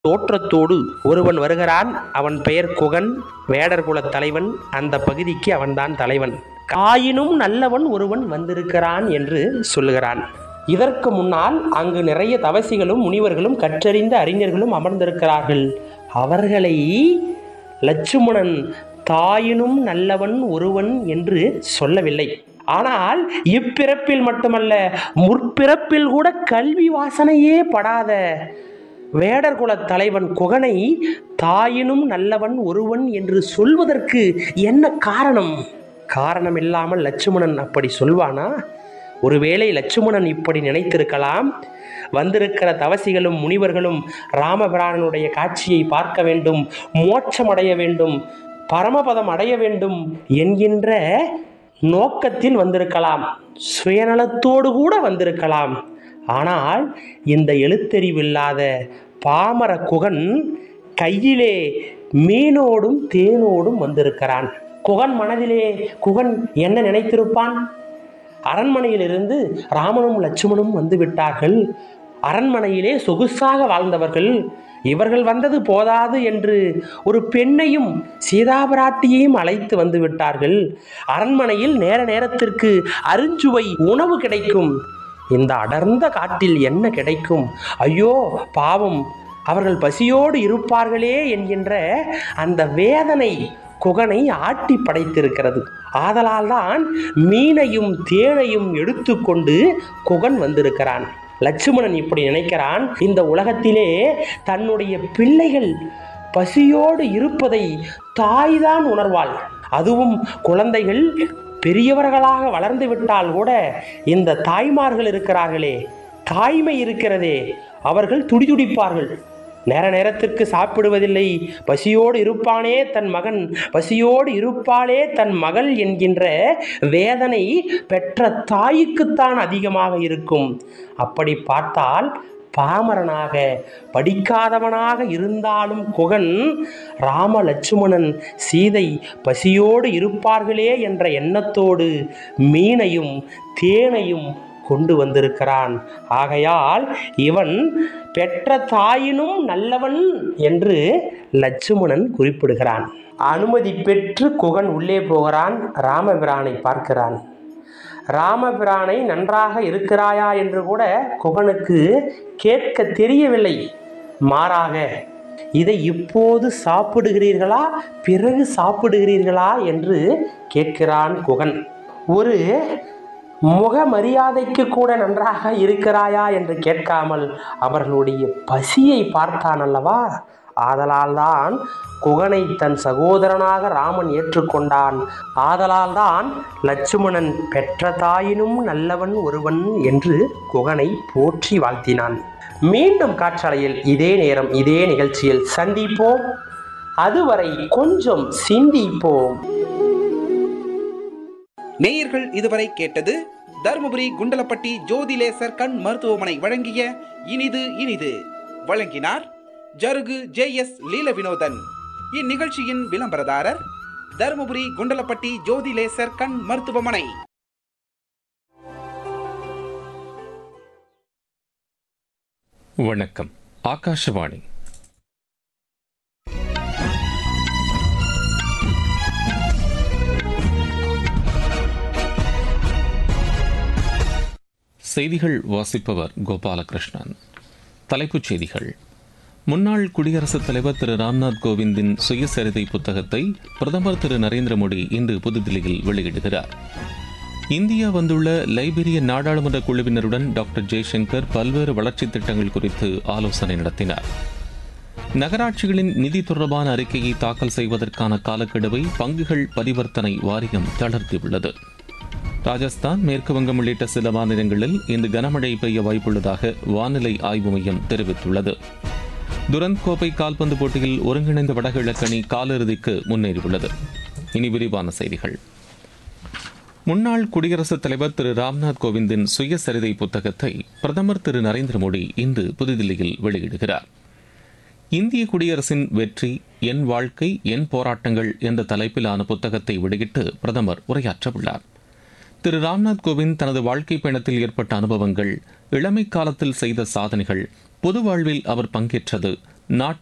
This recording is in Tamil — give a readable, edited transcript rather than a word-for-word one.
தோற்றத்தோடு ஒருவன் வருகிறான். அவன் பெயர் குகன், வேடர் குலத் தலைவன். அந்த பகுதிக்கு அவன்தான் தலைவன். ஆயினும் நல்லவன் ஒருவன் வந்திருக்கிறான் என்று சொல்லுகிறான். இதற்கு முன்னால் அங்கு நிறைய தவசிகளும் முனிவர்களும் கற்றறிந்த அறிஞர்களும் அமர்ந்திருக்கிறார்கள். அவர்களை லட்சுமணன் தாயினும் நல்லவன் ஒருவன் என்று சொல்லவில்லை. ஆனால் இப்பிறப்பில் மட்டுமல்ல, முற்பிறப்பில் கூட கல்வி வாசனையே படாத வேடர் குலத் தலைவன் குகனை தாயினும் நல்லவன் ஒருவன் என்று சொல்வதற்கு என்ன காரணம்? காரணம் இல்லாமல் லட்சுமணன் அப்படி சொல்வானா? ஒருவேளை லட்சுமணன் இப்படி நினைத்திருக்கலாம். வந்திருக்கிற தவசிகளும் முனிவர்களும் ராமபிரானுடைய காட்சியை பார்க்க வேண்டும், மோட்சம் அடைய வேண்டும், பரமபதம் அடைய வேண்டும் என்கின்ற நோக்கத்தில் வந்திருக்கலாம். சுயநலத்தோடு கூட வந்திருக்கலாம். ஆனால் இந்த எழுத்தறிவில்லாத பாமர குகன் கையிலே மீனோடும் தேனோடும் வந்திருக்கிறான். குகன் மனதிலே குகன் என்ன நினைத்திருப்பான்? அரண்மனையிலிருந்து ராமனும் லட்சுமணும் வந்து விட்டார்கள். அரண்மனையிலே சொகுசாக வாழ்ந்தவர்கள். இவர்கள் வந்தது போதாது என்று ஒரு பெண்ணையும் சீதாபிராட்டியையும் அழைத்து வந்து விட்டார்கள். அரண்மனையில் நேர நேரத்திற்கு அருஞ்சுவை உணவு கிடைக்கும். இந்த அடர்ந்த காட்டில் என்ன கிடைக்கும்? ஐயோ பாவம், அவர்கள் பசியோடு இருப்பார்களே என்கின்ற அந்த வேதனை குகனை ஆட்டி படைத்திருக்கிறது. ஆதலால் தான் மீனையும் தேனையும் எடுத்துக்கொண்டு குகன் வந்திருக்கிறான். லட்சுமணன் இப்படி நினைக்கிறான். இந்த உலகத்திலே தன்னுடைய பிள்ளைகள் பசியோடு இருப்பதை தாய்தான் உணர்வாள். அதுவும் குழந்தைகள் பெரியவர்களாக வளர்ந்து விட்டால் கூட இந்த தாய்மார்கள் இருக்கிறார்களே, தாய்மை இருக்கிறதே, அவர்கள் துடிதுடிப்பார்கள். நேர நேரத்திற்கு சாப்பிடுவதில்லை. பசியோடு இருப்பானே தன் மகன், பசியோடு இருப்பாளே தன் மகள் என்கின்ற வேதனை பெற்ற தாய்க்குத்தான் அதிகமாக இருக்கும். அப்படி பார்த்தால் பாமரனாக படிக்காதவனாக இருந்தாலும் குகன் ராம லட்சுமணன் சீதை பசியோடு இருப்பார்களே என்ற எண்ணத்தோடு மீனையும் தேனையும் கொண்டு வந்திருக்கிறான். ஆகையால் இவன் பெற்ற தாயினும் நல்லவன் என்று லட்சுமணன் குறிப்பிடுகிறான். அனுமதி பெற்று குகன் உள்ளே போகிறான். ராமபிரானை பார்க்கிறான். ராமபிரானை நன்றாக இருக்கிறாயா என்று கூட குகனுக்கு கேட்க தெரியவில்லை. மாறாக இதை இப்போது சாப்பிடுகிறீர்களா, பிறகு சாப்பிடுகிறீர்களா என்று கேட்கிறான் குகன். ஒரு முக மரியாதைக்கு கூட நன்றாக இருக்கிறாயா என்று கேட்காமல் அவர்களுடைய பசியை பார்த்தான் அல்லவா? ஆதலால் தான் குகனை தன் சகோதரனாக ராமன் ஏற்றுக்கொண்டான். ஆதலால் தான் லட்சுமணன் பெற்ற தாயினும் நல்லவன் ஒருவன் என்று குகனை போற்றி வாழ்த்தினான். மீண்டும் காற்றலையில் இதே நேரம் இதே நிகழ்ச்சியில் சந்திப்போம். அதுவரை கொஞ்சம் சிந்திப்போம். நேயர்கள் இதுவரை கேட்டது தருமபுரி குண்டலப்பட்டி ஜோதி லேசர் கண் மருத்துவமனை வழங்கிய இனிது இனிது. வழங்கினார் ஜருகு JS லீல வினோதன். இந்நிகழ்ச்சியின் விளம்பரதாரர் தருமபுரி குண்டலப்பட்டி ஜோதி லேசர் கண் மருத்துவமனை. வணக்கம். ஆகாஷவாணி. செய்திகள் வாசிப்பவர் கோபாலகிருஷ்ணன். தலைப்புச் செய்திகள். முன்னாள் குடியரசுத் தலைவர் திரு ராம்நாத் கோவிந்தின் சுயசரிதை புத்தகத்தை பிரதமர் திரு நரேந்திர மோடி இன்று புதுதில்லியில் வெளியிடுகிறார். இந்தியா வந்துள்ள லைபீரிய நாடாளுமன்ற குழுவினருடன் டாக்டர் ஜெய்சங்கர் பல்வேறு வளர்ச்சித் திட்டங்கள் குறித்து ஆலோசனை நடத்தினார். நகராட்சிகளின் நிதி தொடர்பான அறிக்கையை தாக்கல் செய்வதற்கான காலக்கெடுவை பங்குகள் பரிவர்த்தனை வாரியம் தளர்த்தியுள்ளது. ராஜஸ்தான், மேற்குவங்கம் உள்ளிட்ட சில மாநிலங்களில் இன்று கனமழை பெய்ய வாய்ப்புள்ளதாக வானிலை ஆய்வு மையம் தெரிவித்துள்ளது. துரந்த் கோப்பை கால்பந்து போட்டியில் ஒருங்கிணைந்த வடகிழக்கு அணி காலிறுதிக்கு முன்னேறியுள்ளது. இனி விரிவான செய்திகள். முன்னாள் குடியரசுத் தலைவர் திரு ராம்நாத் கோவிந்தின் சுயசரிதை புத்தகத்தை பிரதமர் திரு நரேந்திர மோடி இன்று புதுதில்லியில் வெளியிடுகிறார். இந்திய குடியரசின் வெற்றி, என் வாழ்க்கை, என் போராட்டங்கள் என்ற தலைப்பிலான புத்தகத்தை வெளியிட்டு பிரதமர் உரையாற்றவுள்ளார். திரு ராம்நாத் கோவிந்த் தனது வாழ்க்கை பயணத்தில் ஏற்பட்ட அனுபவங்கள், இளமை காலத்தில் செய்த சாதனைகள், பொது வாழ்வில் அவர் பங்கேற்றது, நாட்டின்